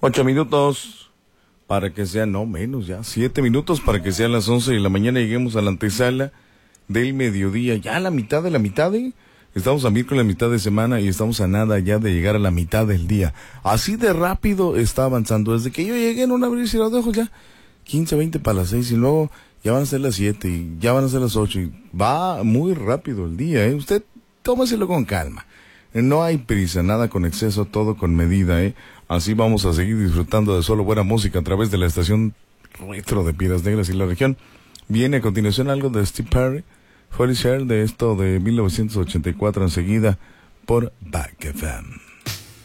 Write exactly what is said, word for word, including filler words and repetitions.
Ocho minutos para que sean, no menos ya, siete minutos para que sean las once de la mañana y lleguemos a la antesala del mediodía. Ya a la mitad de la mitad, ¿eh? Estamos a miércoles, la mitad de semana y estamos a nada ya de llegar a la mitad del día. Así de rápido está avanzando. Desde que yo llegué en un abrir y cerrar de ojos ya, quince, veinte para las seis y luego ya van a ser las siete y ya van a ser las ocho y va muy rápido el día, ¿eh? Usted tómaselo con calma. No hay prisa, nada con exceso, todo con medida, ¿eh? Así vamos a seguir disfrutando de solo buena música a través de la estación retro de Piedras Negras y la región. Viene a continuación algo de Steve Perry, Folly Share, de esto de mil novecientos ochenta y cuatro enseguida por Back F M.